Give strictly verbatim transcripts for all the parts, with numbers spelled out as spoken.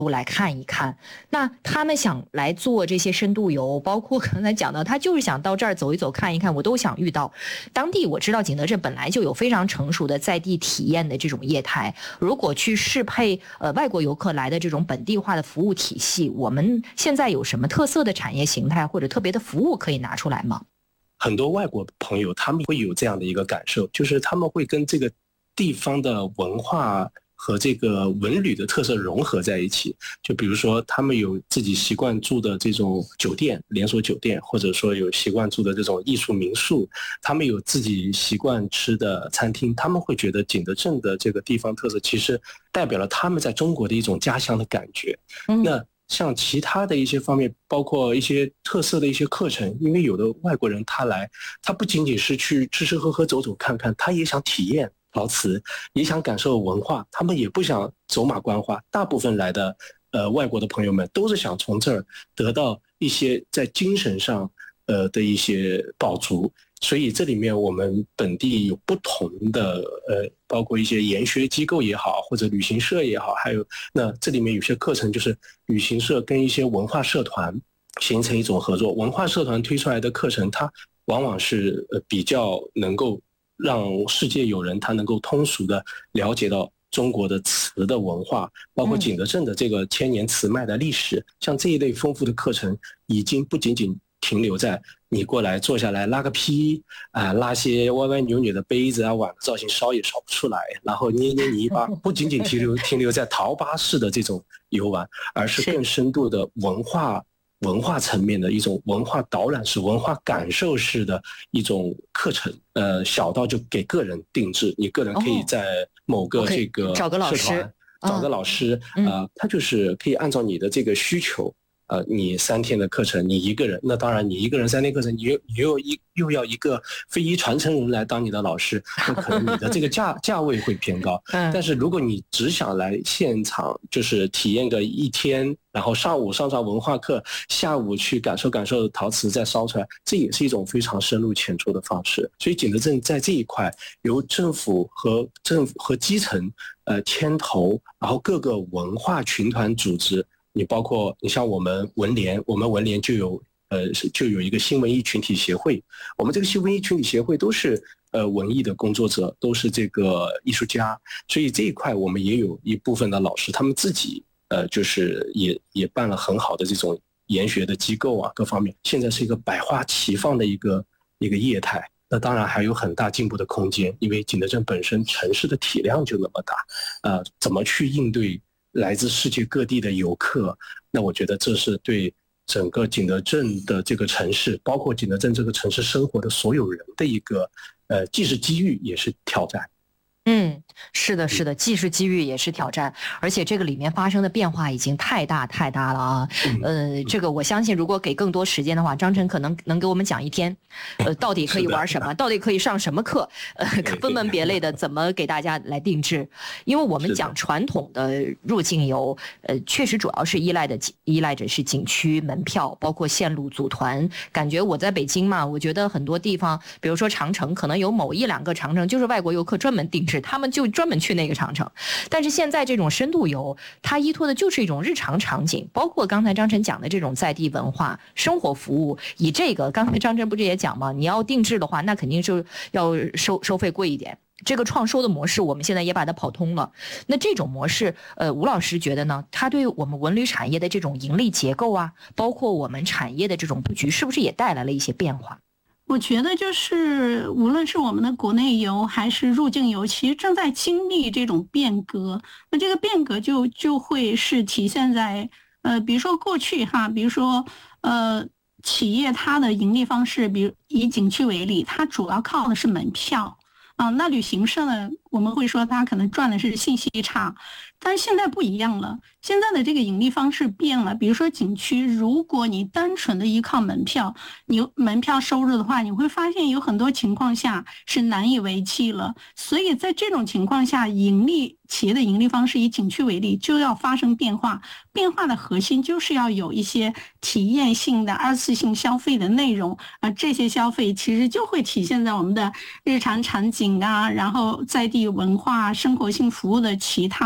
来看一看。那他们想来做这些深度游，包括刚才讲的，他就是想到这儿走一走看一看，我都想遇到。当地我知道景德镇本来就有非常成熟的在地体验的这种业态，如果去适配呃外国游客来的这种本地化的服务体系，我们现在有什么特色的产业形态或者特别的服务可以拿出来吗？ 很多外国朋友他们会有这样的一个感受，就是他们会跟这个地方的文化和这个文旅的特色融合在一起。就比如说他们有自己习惯住的这种酒店，连锁酒店，或者说有习惯住的这种艺术民宿，他们有自己习惯吃的餐厅，他们会觉得景德镇的这个地方特色其实代表了他们在中国的一种家乡的感觉。嗯、那像其他的一些方面，包括一些特色的一些课程，因为有的外国人他来，他不仅仅是去吃吃喝喝走走看看，他也想体验陶瓷，也想感受文化，他们也不想走马观花。大部分来的呃外国的朋友们都是想从这儿得到一些在精神上呃的一些饱足。所以这里面我们本地有不同的呃，包括一些研学机构也好，或者旅行社也好，还有那这里面有些课程就是旅行社跟一些文化社团形成一种合作，文化社团推出来的课程，它往往是呃比较能够让世界友人他能够通俗的了解到中国的瓷的文化，包括景德镇的这个千年瓷卖的历史，像这一类丰富的课程，已经不仅仅停留在你过来坐下来拉个坯啊，拉些歪歪扭扭的杯子啊碗的造型烧也烧不出来，然后捏捏泥巴，不仅仅停留停留在陶巴式的这种游玩，而是更深度的文化文化层面的一种文化导览式、文化感受式的一种课程。呃，小到就给个人定制，你个人可以在某个这个找个老师， 找个老师，呃，他就是可以按照你的这个需求。呃，你三天的课程，你一个人，那当然你一个人三天课程，你又你又一又要一个非遗传承人来当你的老师，那可能你的这个价价位会偏高。但是如果你只想来现场，就是体验个一天，然后上午上上文化课，下午去感受感受陶瓷再烧出来，这也是一种非常深入浅出的方式。所以景德镇在这一块，由政府和政府和基层呃牵头，然后各个文化群团组织。你包括你像我们文联，我们文联就有呃就有一个新文艺群体协会，我们这个新文艺群体协会都是呃文艺的工作者，都是这个艺术家，所以这一块我们也有一部分的老师，他们自己呃就是也也办了很好的这种研学的机构啊，各方面现在是一个百花齐放的一个一个业态。那当然还有很大进步的空间，因为景德镇本身城市的体量就那么大，呃，怎么去应对来自世界各地的游客，那我觉得这是对整个景德镇的这个城市，包括景德镇这个城市生活的所有人的一个呃，既是机遇也是挑战。 嗯，是的，是的，既是机遇也是挑战，而且这个里面发生的变化已经太大太大了啊！呃，这个我相信，如果给更多时间的话，张晨可能能给我们讲一天，呃，到底可以玩什么，到底可以上什么课，呃，分门别类的怎么给大家来定制？因为我们讲传统的入境游，呃，确实主要是依赖的依赖着是景区门票，包括线路组团。感觉我在北京嘛，我觉得很多地方，比如说长城，可能有某一两个长城就是外国游客专门定制。他们就专门去那个长城，但是现在这种深度游，它依托的就是一种日常场景，包括刚才张晨讲的这种在地文化、生活服务。以这个，刚才张晨不是也讲吗？你要定制的话，那肯定是要收收费贵一点。这个创收的模式，我们现在也把它跑通了。那这种模式，呃，吴老师觉得呢？它对我们文旅产业的这种盈利结构啊，包括我们产业的这种布局，是不是也带来了一些变化？ 我觉得就是无论是我们的国内游还是入境游，其实正在经历这种变革。那这个变革就就会是体现在呃，比如说过去哈，比如说呃，企业它的盈利方式，比如以景区为例，它主要靠的是门票啊。那旅行社呢，我们会说它可能赚的是信息差，但是现在不一样了。现在的这个盈利方式变了，比如说景区，如果你单纯的依靠门票，你门票收入的话，你会发现有很多情况下是难以为继了。所以在这种情况下，盈利企业的盈利方式以景区为例，就要发生变化。变化的核心就是要有一些体验性的二次性消费的内容啊，这些消费其实就会体现在我们的日常场景啊，然后在地文化、生活性服务的其他的维度。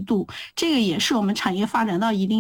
度，这个也是我们产业发展到一定